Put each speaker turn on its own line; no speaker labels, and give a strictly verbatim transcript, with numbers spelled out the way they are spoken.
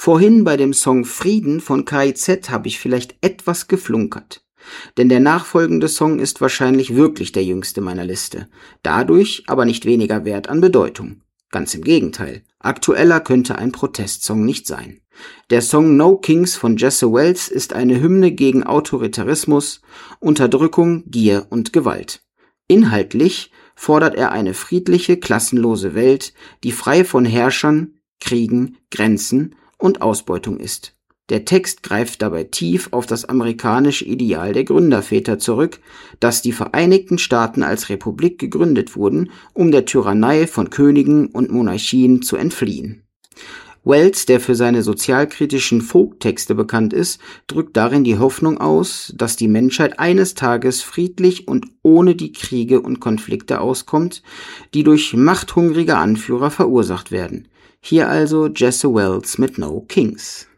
Vorhin bei dem Song Frieden von K I Z habe ich vielleicht etwas geflunkert. Denn der nachfolgende Song ist wahrscheinlich wirklich der jüngste meiner Liste, dadurch aber nicht weniger wert an Bedeutung. Ganz im Gegenteil, aktueller könnte ein Protestsong nicht sein. Der Song No Kings von Jesse Wells ist eine Hymne gegen Autoritarismus, Unterdrückung, Gier und Gewalt. Inhaltlich fordert er eine friedliche, klassenlose Welt, die frei von Herrschern, Kriegen, Grenzen und Ausbeutung ist. Der Text greift dabei tief auf das amerikanische Ideal der Gründerväter zurück, dass die Vereinigten Staaten als Republik gegründet wurden, um der Tyrannei von Königen und Monarchien zu entfliehen. Wells, der für seine sozialkritischen Folk-Texte bekannt ist, drückt darin die Hoffnung aus, dass die Menschheit eines Tages friedlich und ohne die Kriege und Konflikte auskommt, die durch machthungrige Anführer verursacht werden. Hier also Jesse Wells mit No Kings.